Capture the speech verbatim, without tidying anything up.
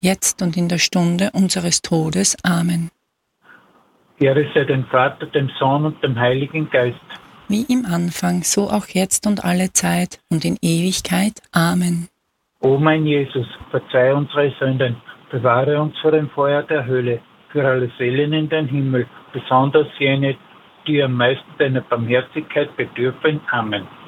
jetzt und in der Stunde unseres Todes. Amen. Ehre sei dem Vater, dem Sohn und dem Heiligen Geist. Wie im Anfang, so auch jetzt und alle Zeit und in Ewigkeit. Amen. O mein Jesus, verzeih unsere Sünden, bewahre uns vor dem Feuer der Hölle, für alle Seelen in den Himmel, besonders jene, die am meisten deiner Barmherzigkeit bedürfen. Amen.